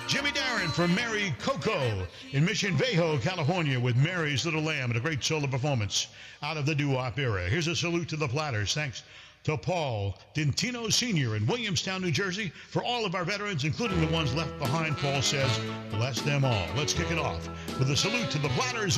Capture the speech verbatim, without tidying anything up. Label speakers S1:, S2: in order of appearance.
S1: Jimmy Darren from Mary Coco in Mission Viejo, California, with Mary's Little Lamb, and a great solo performance out of the doo-wop era. Here's a salute to the Platters. Thanks to Paul Dintino Senior in Williamstown, New Jersey. For all of our veterans, including the ones left behind, Paul says, bless them all. Let's kick it off with a salute to the Platters.